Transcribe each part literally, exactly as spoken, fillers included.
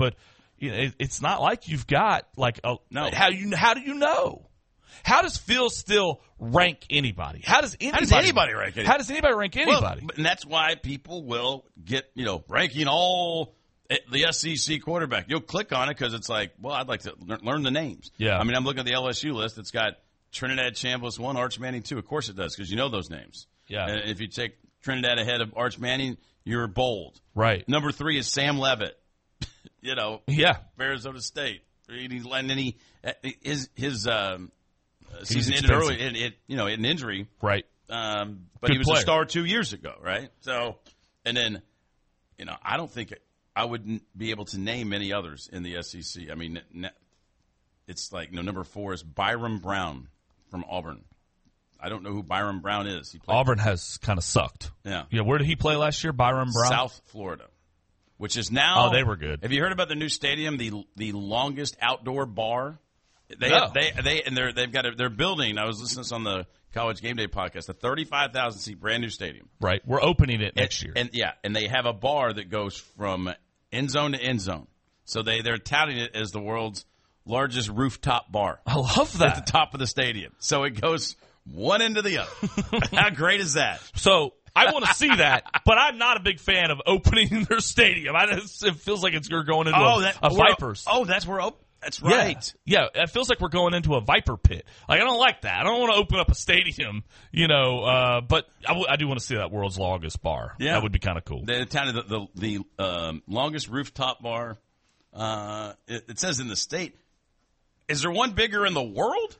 but you know, it, it's not like you've got like a no. How you how do you know? How does Phil Steele rank anybody? How does anybody, how does anybody rank anybody? How does anybody rank anybody? Well, and that's why people will get, you know, ranking all the S E C quarterback. You'll click on it because it's like, well, I'd like to learn the names. Yeah. I mean, I'm looking at the L S U list. It's got Trinidad Chambliss one, Arch Manning two. Of course it does because you know those names. Yeah. And if you take Trinidad ahead of Arch Manning, you're bold. Right. Number three is Sam Levitt. you know. Yeah. Arizona State. And then he, his, his, um, He's season ended early, it, it, you know, an injury. Right. Um, but Good he was player. a star two years ago, right? So, and then, you know, I don't think I would be able to name many others in the S E C. I mean, it's like, you know, number four is Byron Brown from Auburn. I don't know who Byron Brown is. He played Auburn has kind of sucked. Yeah. Yeah. Where did he play last year? Byron Brown? South Florida, which is now. Oh, they were good. Have you heard about the new stadium, the the longest outdoor bar? They No. have, they they and they're they've got a, they're building. I was listening to this on the College Game Day podcast. A thirty-five thousand seat brand new stadium. Right. We're opening it next and, year. And yeah, and they have a bar that goes from end zone to end zone. So they they're touting it as the world's largest rooftop bar. I love that. At the top of the stadium. So it goes one end to the other. How great is that? So I want to see that, but I'm not a big fan of opening their stadium. I just, it feels like it's going into Oh, a, that, a we're- Vipers. Oh, that's where op- that's right. Yeah. yeah, it feels like we're going into a Viper pit. Like, I don't like that. I don't want to open up a stadium, you know, uh, but I, w- I do want to see that world's longest bar. Yeah. That would be kind of cool. The town of the the, the um, longest rooftop bar. Uh, it, it says in the state. Is there one bigger in the world?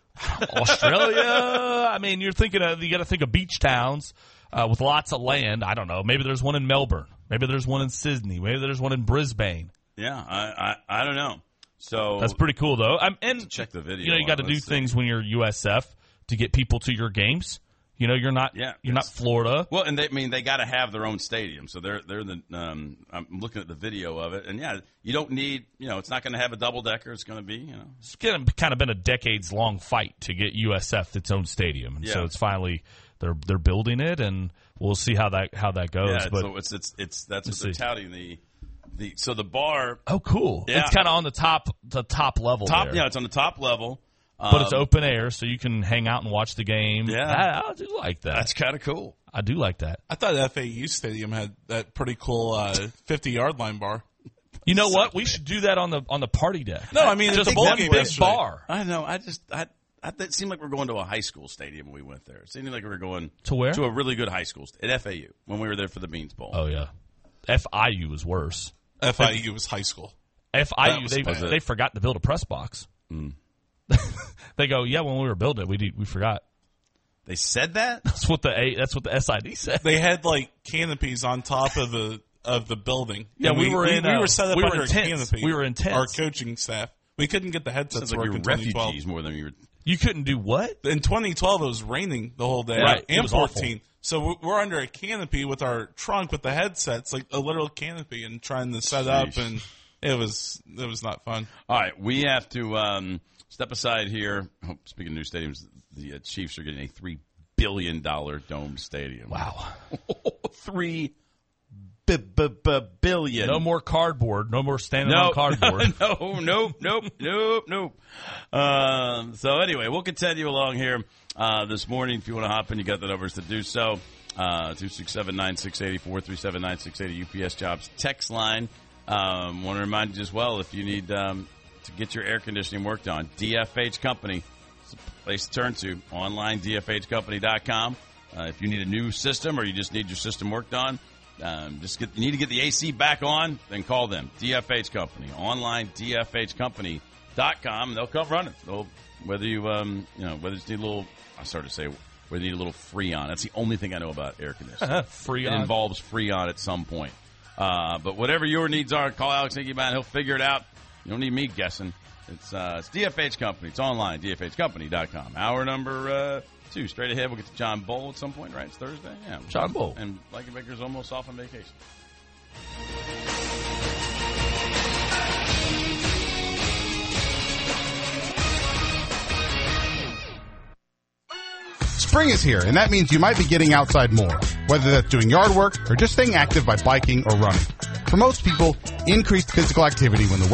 Australia. I mean, you're thinking of, you got to think of beach towns uh, with lots of land. I don't know. Maybe there's one in Melbourne. Maybe there's one in Sydney. Maybe there's one in Brisbane. Yeah, I I, I don't know. So That's pretty cool, though. I'm, and check the video. You know, you got to on. do Let's things see. when you're U S F to get people to your games. You know, you're not. Yeah, you're not Florida. Well, and they I mean they got to have their own stadium, so they're they're the. Um, I'm looking at the video of it, and yeah, you don't need. You know, it's not going to have a double decker. It's going to be. You know, It's kind of, kind of been a decades long fight to get U S F its own stadium, and Yeah. so it's finally they're they're building it, and we'll see how that how that goes. yeah. but So it's it's it's that's what Let's they're see. touting the the. So the bar oh, cool! Yeah. It's kind of on the top the top level. top. there. Yeah, it's on the top level. But it's Um, open air, so you can hang out and watch the game. Yeah. I, I do like that. That's kind of cool. I do like that. I thought F A U Stadium had that pretty cool uh, fifty-yard line bar. You know what? We should do that on the on the party deck. No, I mean, it's just a bowl one game big yesterday. bar. I know. I just I. I, it seemed like we were going to a high school stadium when we went there. It seemed like we were going To where? To a really good high school st- at F A U when we were there for the Beans Bowl. Oh yeah, F I U was worse. F I U was high school. F I That U was they bad. they forgot to build a press box. Mm. They go, yeah, when we were building it, we did, we forgot. They said that? That's what the A, that's what the S I D said. They had like canopies on top of the of the building. Yeah, And we were in, We, uh, were set up we were under in a tents. canopy. We were in tents. Our coaching staff. We couldn't get the headsets Sounds like work you're in twenty twelve. refugees more than you were. You couldn't do what? In twenty twelve, it was raining the whole day. Right, it And was awful. fourteen. So we- we're under a canopy with our trunk with the headsets, like a literal canopy, and trying to set up, Sheesh. and it was it was not fun. All right, we have to um, step aside here. Oh, speaking of new stadiums, the uh, Chiefs are getting a three billion dollar dome stadium. Wow. three b- b- b- billion. No more cardboard. No more standing No, on cardboard. no, nope, nope, nope, nope. Um, so anyway, we'll continue along here uh, this morning. If you want to hop in, you got the numbers to do so. Uh, two six seven, nine six eight zero, four three seven, nine six eight zero U P S Jobs text line. Um, want to remind you as well, if you need um, to get your air conditioning worked on, D F H Company is a place to turn to. Online, D F H company dot com. Uh, if you need a new system or you just need your system worked on, um, just get, you need to get the A C back on, then call them. D F H Company. Online, D F H company dot com. They'll come running. They'll, whether you, um, you know, whether you need a little, I started to say, whether you need a little Freon. That's the only thing I know about air conditioning. Freon. It involves Freon at some point. Uh, but whatever your needs are, call Alex Hickey about it. He'll figure it out. You don't need me guessing. It's, uh, it's D F H Company. It's online, D F H company dot com. Hour number uh, two. Straight ahead, we'll get to John Bull at some point, right? It's Thursday? Yeah. John Bull. And Blankenbaker's almost off on vacation. Spring is here, and that means you might be getting outside more, whether that's doing yard work or just staying active by biking or running. For most people, increased physical activity when the